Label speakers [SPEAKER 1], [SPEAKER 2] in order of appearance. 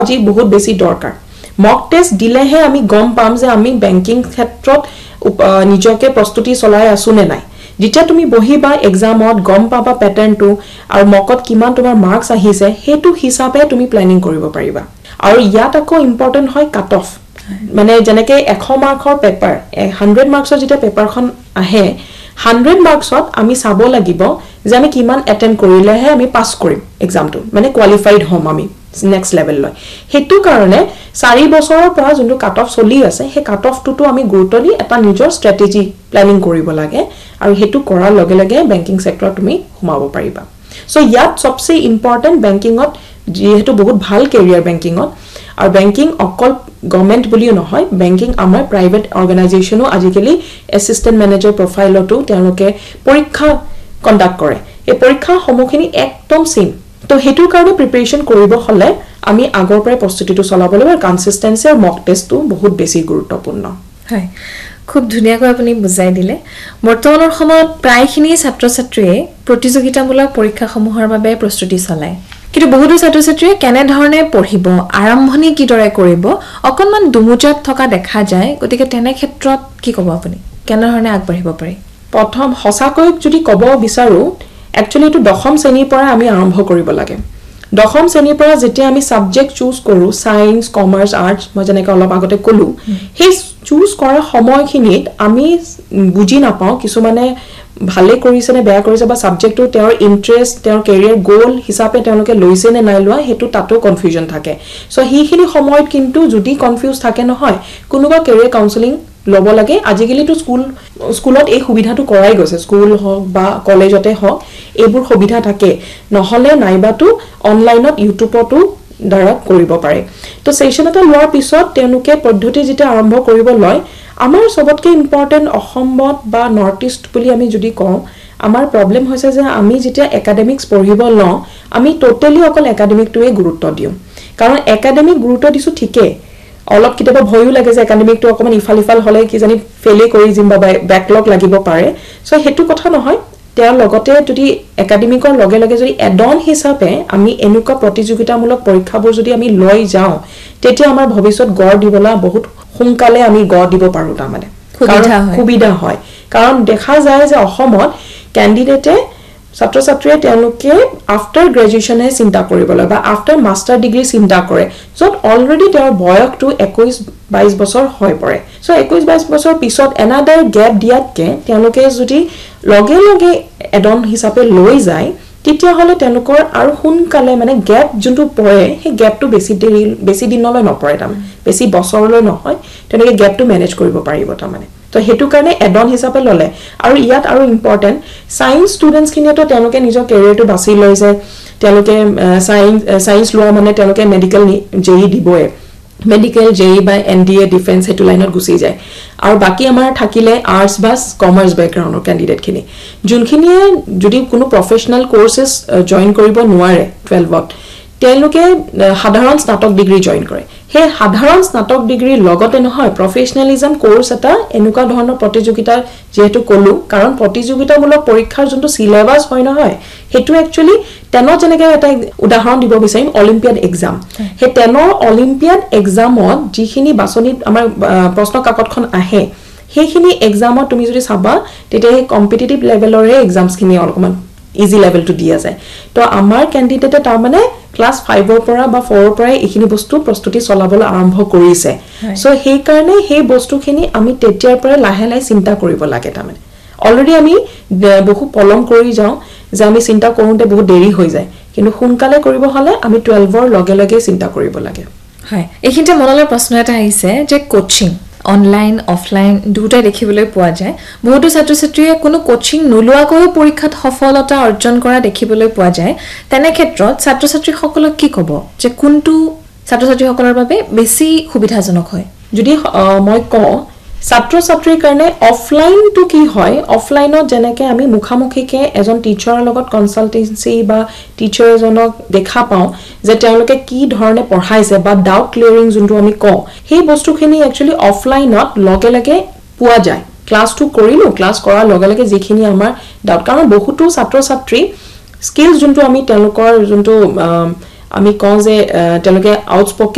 [SPEAKER 1] যি বহুত বেছি দৰকাৰ মক টেষ্ট দিলেহে আমি গম পাম যে আমি বেংকিং ক্ষেত্ৰত নিজকে প্ৰস্তুতি চলাই আছো নে নাই যেতিয়া তুমি বহিবা এক্সামত গম পাবা প্যাটাৰ্নটো আৰু মকত কিমান তোমাৰ মাৰ্কস আহিছে হেতু হিচাপে তুমি প্ল্যানিং কৰিব পাৰিবা আৰু ইয়াত আকৌ ইম্পৰ্টেন্ট হয় কাট অফ মানে যেনেকৈ 100 মাৰ্কৰ পেপাৰ 100 মাৰ্কছৰ যেতিয়া পেপাৰখন আহে 100 মাৰ্কছত আমি চাব লাগিব যে আমি কিমান এটেম্প কৰিলেহে আমি পাস কৰিম এক্সামটো মানে কোৱালিফাইড হ'ম আমি নেক্সট লেভেল লৈ হেতু কাৰণে 4 বছৰৰ পৰা যোনটো কাট অফ চলি আছে হে কাট অফটো আমি গুৰুত্ব দি এটা নিজৰ ষ্ট্ৰেটেজি প্ল্যানিং কৰিব লাগে আৰু হেতু কৰাৰ লগে লগে বেংকিং সেক্টৰত তুমি সোমাব পাৰিবা সো ইয়াত সবচে ইম্পৰ্টেন্ট বেংকিংত যেহেতু বহুত ভাল কেৰিয়াৰ বেংকিংত আৰু বেংকিং অকল গভৰ্নমেন্ট বুলিও নহয় বেংকিং আমাৰ প্ৰাইভেট অৰ্গানাইজেচনো আজিকালি এসিস্টেন্ট মেনেজাৰ প্ৰফাইলটো তেওঁলোকে পৰীক্ষা কণ্ডাক্ট কৰে এই পৰীক্ষা সমূহখিনি একদম সেম তো হেতুৰ কাৰণে প্ৰিপাৰেচন কৰিব হলে আমি আগৰ পৰাই প্ৰস্তুতিটো চলাব লাগিব কনসিস্টেন্সি আৰু মক টেষ্টটো বহুত বেছি গুৰুত্বপূৰ্ণ
[SPEAKER 2] হয় খুব ধুনিয়াকৈ আপুনি বুজাই দিলে বৰ্তমানৰ সময়ত প্ৰায়খিনি ছাত্ৰ-ছাত্ৰীয়ে প্ৰতিযোগিতামূলক পৰীক্ষাসমূহৰ বাবে প্ৰস্তুতি চলায় কিন্তু বহুতো ছাত্ৰ-ছাত্ৰীয়ে কেনে ধৰণে পঢ়িব আৰম্ভণি কিদৰে কৰিব অকনমান দুমুজাত থকা দেখা যায় গতিকে তেনে ক্ষেত্ৰত কি ক'ব আপুনি কেনে ধৰণে আগবাঢ়িব পাৰি
[SPEAKER 1] প্ৰথম হসাকৈ যদি ক'ব বিচাৰো একচুয়ালি এটো দশম শ্ৰেণীৰ পৰা আমি আৰম্ভ কৰিব লাগে দশম শ্ৰেণীৰ পৰা যেতিয়া আমি সাবজেক্ট চুজ কৰো সায়েন্স কমাৰ্স আৰ্টস মই যেনেকৈ অলপ আগতে কলো সেই চুজ কৰা সময়খিনিত আমি বুজি নাপাও কিছুমানে ভালে কৰিছে নে বেয়া কৰিছে বা সাবজেক্টটো তেওঁৰ ইন্টাৰেষ্ট তেওঁৰ কেৰিয়াৰ গোল হিচাপে তেওঁলোকে লৈছে নে নাই লোৱা হেতু তাতো কনফিউজন থাকে সো হিখিনি সময়ত কিন্তু যদি কনফিউজ থাকে নহয় কোনোবা কেৰিয়াৰ কাউন্সেলিং লব লাগে আজিকালি তো স্কুলত এই সুবিধাটো কৰাই গৈছে স্কুল হওক বা কলেজতে হওক এইবোৰ সুবিধা থাকে নহলে নাইবাটো অনলাইনত ইউটিউবতো দ্বাৰা কৰিব পাৰে তো সেশন এটা লোৱাৰ পিছত তেওঁলোকে পদ্ধতি যেটা আৰম্ভ কৰিব লয় আমাৰ সবতকে ইম্পৰ্টেন্ট অসমত বা নৰ্থ ইষ্ট বুলি আমি যদি কওঁ আমাৰ প্ৰবলেম হৈছে যে আমি যেটা একাডেমিক্স পঢ়িব লওঁ আমি টোটালি অকল একাডেমিকটোৱে গুৰুত্ব দিওঁ কাৰণ একাডেমিক গুৰুত্ব দিছো ঠিকে অলপ কিতাবা ভয়ও লাগে যে একাডেমিকটো অকমান ইফাল হলে কি জানি ফেলে কৰি জিম্বা ব্যাকলগ লাগিব পাৰে সো হেতু কথা নহয় তেওঁৰ লগতে যদি একাডেমিকৰ লগে লগে যদি এডন হিচাপে আমি এনেকুৱা প্ৰতিযোগিতামূলক পৰীক্ষাবোৰ যদি আমি লৈ যাওঁ তেতিয়া আমাৰ ভৱিষ্যত গঢ় দিবলা বহুত সোনকালে আমি গঢ় দিব পাৰো তাৰ মানে সুবিধা হয় কাৰণ দেখা যায় যে অসমত ক্যান্ডিডেটে ছাত্ৰ-ছাত্ৰীয়ে তেওঁলোকে আফটাৰ গ্ৰেজুৱেচনে চিন্তা কৰিবলৈ বা আফটাৰ মাস্টাৰ ডিগ্ৰী চিন্তা কৰে যত অলৰেডি তেওঁৰ বয়সটো 21-22 বছৰ হৈ পৰে সো 21-22 বছৰ পিছত এনাদাৰ গ্যাপ দিয়াতকে তেওঁলোকে যদি লগে লগে এডন হিচাপে লৈ যায় তেতিয়া হলে তেওঁলোকৰ আৰু সোনকালে মানে গ্যাপ যোনটো পৰে সেই গ্যাপটো বেছি দিনলৈ নপৰে তাৰ বেছি বছৰলৈ নহয় তেওঁলোকে গ্যাপটো মেনেজ কৰিব পাৰিব তাৰ মানে তো হেতু কাৰণে এডন হিচাপে ললে আৰু ইয়াত আৰু ইম্পৰ্টেন্ট সায়েন্স ষ্টুডেন্টস খিনিটো তেওঁলোকে নিজৰ কেৰিয়াৰটো বাছি লৈছে তেওঁলোকে সায়েন্স লোৱা মানে তেওঁলোকে মেডিকেল জেই দিবয়ে মেডিকেল জেই বা এনডিএ ডিফেন্স হেতু লাইনত গুচি যায় আৰু বাকি আমাৰ থাকিলে আৰ্টস বা কমাৰ্স ব্যাকগ্ৰাউণ্ডৰ ক্যান্ডিডেট খিনি যোনখিনিয়ে যদি কোনো প্ৰফেশনাল কোৰ্সেস জয়েন কৰিব নোৱাৰে 12ত তেওঁলোকে সাধাৰণ স্নাতক ডিগ্ৰী জয়েন কৰে হে সাধাৰণ স্নাতক ডিগ্ৰীৰ লগতে নহয় প্ৰফেশনালিজম কোৰ্স এটা এনেকুৱা ধৰণৰ প্ৰতিযোগিতা যেহেতু কলো কাৰণ প্ৰতিযোগিতামূলক পৰীক্ষাৰ যোনটো সিলেবাস হয় নহয় হেতু একচুয়ালি তেনৰ যেনেকৈ এটা উদাহৰণ দিব বিচাৰিম অলিম্পিয়াড এক্সাম হে তেনৰ অলিম্পিয়াড এক্সামত যিখিনি বাছনি আমাৰ প্ৰশ্ন কাকতখন আহে সেইখিনি এক্সামত তুমি যদি চাবা তেতিয়া এই কম্পিটিটিভ লেভেলৰে এক্সামছখিনি অলপমান ইজি লেভেল টু দিয়া যায় তো আমাৰ ক্যান্ডিডেটে তাৰ মানে ক্লাস 5 ৰ পৰা বা 4 ৰ পৰা এইখিনি বস্তু প্ৰস্তুতি চলাবলৈ আৰম্ভ কৰিছে সো সেই কাৰণে সেই বস্তুখিনি আমি তেতিয়াৰ পৰা লাহে লাহে চিন্তা কৰিব লাগে তাৰ মানে অলৰেডি আমি বহু পলম কৰি যাওঁ যে আমি চিন্তা কৰোতে বহুত দেৰি হৈ যায় কিন্তু সোনকালে কৰিব হলে আমি 12 ৰ লগে লগে চিন্তা কৰিব লাগে
[SPEAKER 2] হয় এইখিনিতে মনলৈ প্ৰশ্ন এটা আহিছে যে কোচিং অনলাইন অফলাইন দুটা দেখিবলৈ পোৱা যায় বহুতো ছাত্ৰ-ছাত্ৰীয়ে কোনো কোচিং নলোৱাকৈ পৰীক্ষাত সফলতা অৰ্জন কৰা দেখিবলৈ পোৱা যায় তেনে ক্ষেত্ৰত ছাত্ৰ-ছাত্ৰীসকলক কি ক'ব যে কোনটো ছাত্ৰ-ছাত্ৰীসকলৰ বাবে বেছি সুবিধাজনক হয়
[SPEAKER 1] যদি মই কওঁ ছাত্ৰ-ছাত্ৰীৰ কাৰণে অফলাইন টু কি হয় অফলাইনত যেনেকৈ আমি মুখামুখিকে এজন টিচাৰৰ লগত কনসালটেন্সি বা টিচাৰ এজনক দেখা পাওঁ যে তেওঁলোকে কি ধৰণে পঢ়াইছে বা ডাউট ক্লিয়াৰিং যোনটো আমি কওঁ সেই বস্তুখিনি একচুয়ালি অফলাইনত লগে লগে পোৱা যায় ক্লাস 2 কৰিলো ক্লাস কৰাৰ লগে লগে যিখিনি আমাৰ ডাউট কাৰণ বহুতো ছাত্ৰ-ছাত্ৰী স্কিলছ যোনটো আমি তেওঁলোকৰ যোনটো আমি কওঁ যে তেওঁলোকে আউটস্পোকেন